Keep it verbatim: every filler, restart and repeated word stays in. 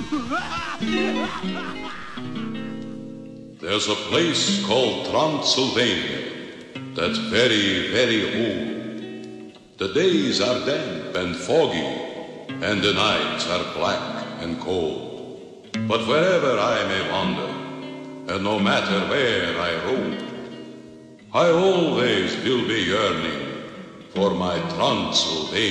There's a place called Transylvania that's very, very old. The days are damp and foggy, and the nights are black and cold. But wherever I may wander, and no matter where I roam, I always will be yearning for my Transylvania.